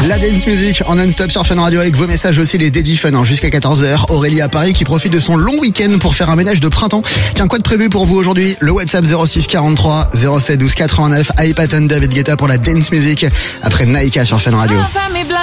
La dance music en non-stop sur Fun Radio avec vos messages aussi, les Daddy Fun jusqu'à 14h. Aurélie à Paris qui profite de son long week-end pour faire un ménage de printemps. Tiens, quoi de prévu pour vous aujourd'hui? Le WhatsApp 06 43 07 12 89. iPaton, David Guetta pour la dance music après Naika sur Fun Radio.